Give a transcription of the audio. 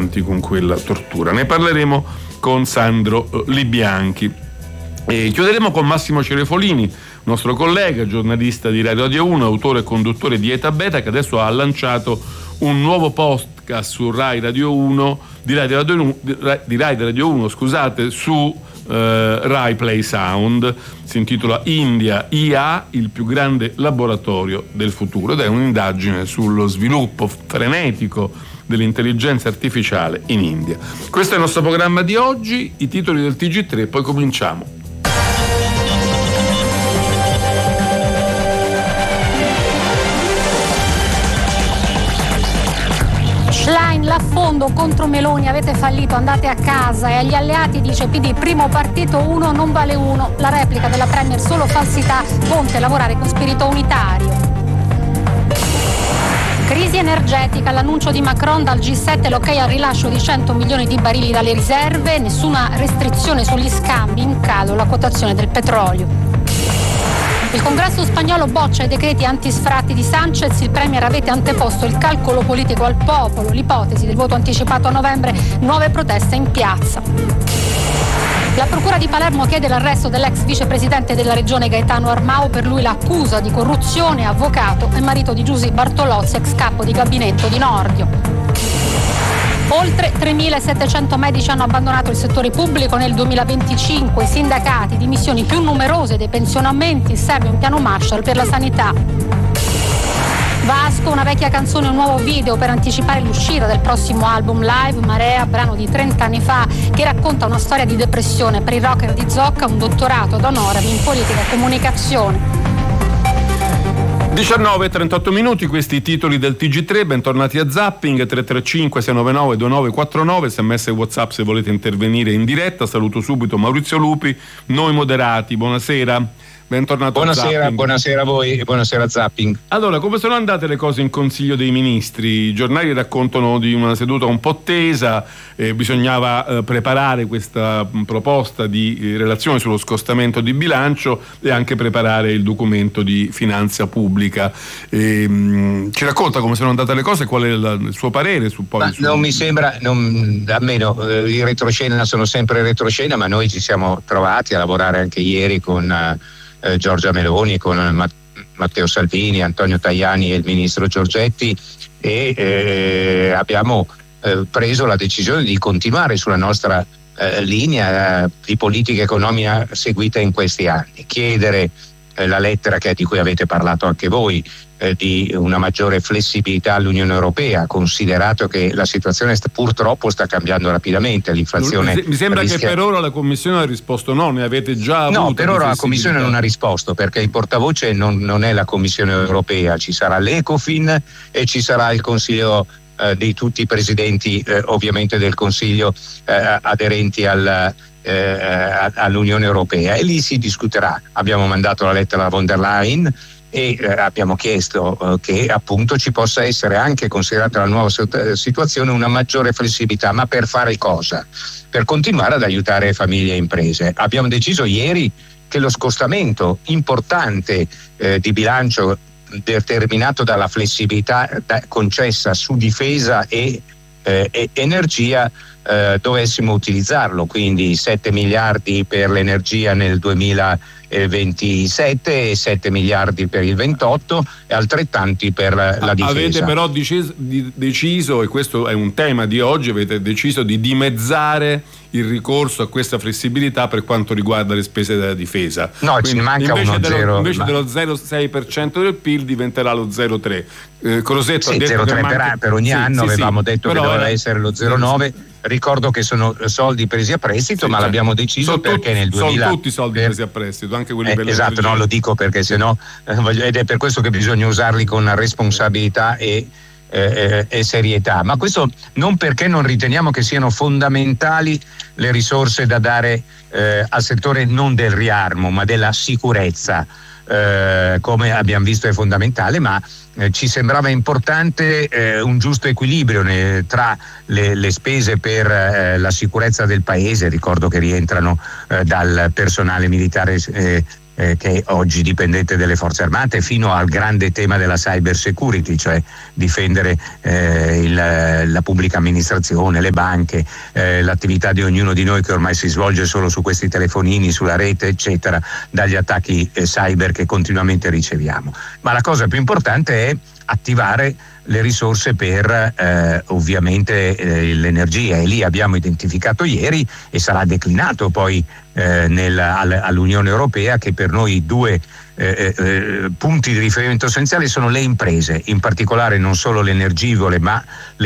avanti con quella tortura. Ne parleremo con Sandro Libianchi. E chiuderemo con Massimo Cerefolini, nostro collega, giornalista di Rai Radio 1, autore e conduttore di Eta Beta, che adesso ha lanciato un nuovo podcast su Rai Radio 1, di Rai Radio 1, scusate, su Rai Play Sound. Si intitola India IA, il più grande laboratorio del futuro, ed è un'indagine sullo sviluppo frenetico dell'intelligenza artificiale in India. Questo è il nostro programma di oggi, i titoli del TG3, poi cominciamo. Schlein, l'affondo contro Meloni, avete fallito, andate a casa. E agli alleati dice PD, primo partito, uno non vale uno. La replica della Premier, solo falsità, Conte lavorare con spirito unitario. Crisi energetica, l'annuncio di Macron dal G7, l'ok al rilascio di 100 milioni di barili dalle riserve, nessuna restrizione sugli scambi, in calo la quotazione del petrolio. Il congresso spagnolo boccia i decreti antisfratti di Sanchez, il premier avete anteposto il calcolo politico al popolo, l'ipotesi del voto anticipato a novembre, nuove proteste in piazza. La procura di Palermo chiede l'arresto dell'ex vicepresidente della regione Gaetano Armao, per lui l'accusa di corruzione, avvocato e marito di Giusy Bartolozzi, ex capo di gabinetto di Nordio. Oltre 3.700 medici hanno abbandonato il settore pubblico nel 2025, i sindacati, dimissioni più numerose dei pensionamenti, serve un piano Marshall per la sanità. Vasco, una vecchia canzone, un nuovo video per anticipare l'uscita del prossimo album live, Marea, brano di 30 anni fa che racconta una storia di depressione per il rocker di Zocca, un dottorato ad honorem in politica e comunicazione. 19:38 minuti, questi i titoli del TG3, bentornati a Zapping, 335 699 2949, sms e WhatsApp se volete intervenire in diretta. Saluto subito Maurizio Lupi, noi moderati, buonasera. Bentornato. Buonasera a voi e buonasera a Zapping. Allora, come sono andate le cose in Consiglio dei Ministri? I giornali raccontano di una seduta un po' tesa, bisognava preparare questa proposta di relazione sullo scostamento di bilancio e anche preparare il documento di finanza pubblica. Ci racconta come sono andate le cose, qual è il suo parere su poi? Non mi sembra, almeno i retroscena sono sempre retroscena, ma noi ci siamo trovati a lavorare anche ieri con Giorgia Meloni, con Matteo Salvini, Antonio Tajani e il ministro Giorgetti, e abbiamo preso la decisione di continuare sulla nostra linea di politica economica seguita in questi anni, chiedere la lettera di cui avete parlato anche voi, di una maggiore flessibilità all'Unione Europea, considerato che la situazione purtroppo sta cambiando rapidamente, l'inflazione mi sembra che per ora la Commissione ha risposto no, ne avete già avuto? No, per ora la Commissione non ha risposto, perché il portavoce non è la Commissione Europea, ci sarà l'Ecofin e ci sarà il Consiglio di tutti i presidenti ovviamente del Consiglio aderenti all'Unione Europea, e lì si discuterà. Abbiamo mandato la lettera a von der Leyen e abbiamo chiesto che appunto ci possa essere, anche considerata la nuova situazione, una maggiore flessibilità. Ma per fare cosa? Per continuare ad aiutare famiglie e imprese. Abbiamo deciso ieri che lo scostamento importante di bilancio determinato dalla flessibilità concessa su difesa e energia dovessimo utilizzarlo, quindi 7 miliardi per l'energia nel 2027 e 7 miliardi per il 28 e altrettanti per la difesa. Avete però deciso, e questo è un tema di oggi, avete deciso di dimezzare il ricorso a questa flessibilità per quanto riguarda le spese della difesa. No, quindi, ci manca invece dello 0,6% del PIL diventerà lo 0,3%. Crosetto ha detto 0,3 per ogni anno, avevamo detto che doveva essere lo 0,9%. Ricordo che sono soldi presi a prestito, ma l'abbiamo deciso perché nel 2000 sono tutti soldi presi a prestito, anche quelli per esatto, no, lo dico perché sennò ed è per questo che bisogna usarli con responsabilità e serietà. Ma questo non perché non riteniamo che siano fondamentali le risorse da dare al settore non del riarmo, ma della sicurezza. Come abbiamo visto è fondamentale, ma ci sembrava importante un giusto equilibrio tra le spese per la sicurezza del paese. Ricordo che rientrano dal personale militare che è oggi dipendente dalle forze armate, fino al grande tema della cyber security, cioè difendere la pubblica amministrazione, le banche, l'attività di ognuno di noi che ormai si svolge solo su questi telefonini, sulla rete eccetera, dagli attacchi cyber che continuamente riceviamo. Ma la cosa più importante è attivare le risorse per ovviamente l'energia, e lì abbiamo identificato ieri e sarà declinato poi all'Unione Europea che per noi due punti di riferimento essenziali sono le imprese, in particolare non solo le energivore ma le